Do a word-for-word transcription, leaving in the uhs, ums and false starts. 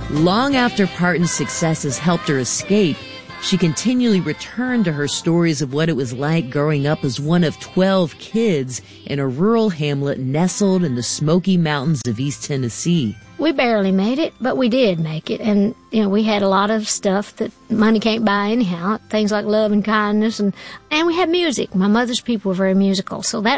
Long after Parton's successes helped her escape, she continually returned to her stories of what it was like growing up as one of twelve kids in a rural hamlet nestled in the Smoky Mountains of East Tennessee. We barely made it, but we did make it. And, you know, we had a lot of stuff that money can't buy anyhow, things like love and kindness. And, and we had music. My mother's people were very musical, so that